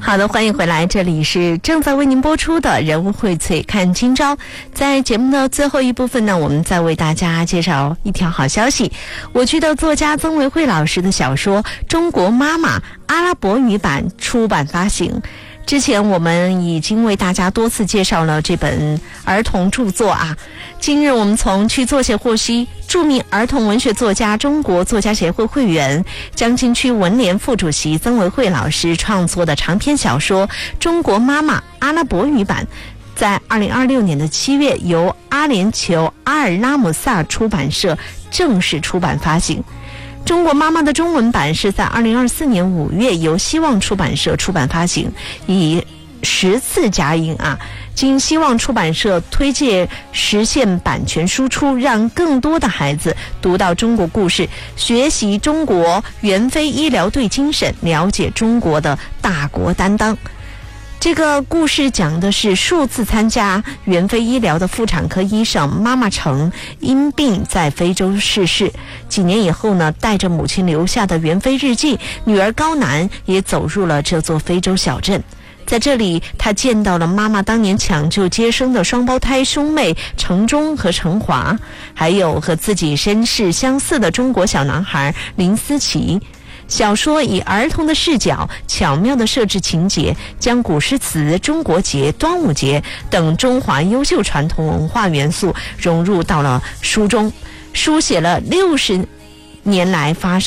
好的，欢迎回来，这里是正在为您播出的人物荟萃看今朝。在节目的最后一部分呢，我们再为大家介绍一条好消息。我剧的作家曾维慧老师的小说《中国妈妈》阿拉伯语版出版发行。之前我们已经为大家多次介绍了这本儿童著作啊。今日我们从去作协获悉，著名儿童文学作家、中国作家协会会员、江津区文联副主席曾维慧老师创作的长篇小说《中国妈妈》阿拉伯语版，在2026年的7月由阿联酋阿尔拉姆萨出版社正式出版发行。中国妈妈的中文版是在2024年5月由希望出版社出版发行，以10次加印啊，经希望出版社推介，实现版权输出，让更多的孩子读到中国故事，学习中国援非医疗队精神，了解中国的大国担当。这个故事讲的是数次参加援非医疗的妇产科医生妈妈程因病在非洲逝世，几年以后呢，带着母亲留下的援非日记，女儿高楠也走入了这座非洲小镇。在这里，他见到了妈妈当年抢救接生的双胞胎兄妹程忠和程华，还有和自己身世相似的中国小男孩林思琪。小说以儿童的视角巧妙地设置情节，将古诗词、中国节、端午节等中华优秀传统文化元素融入到了书中，书写了60年来发生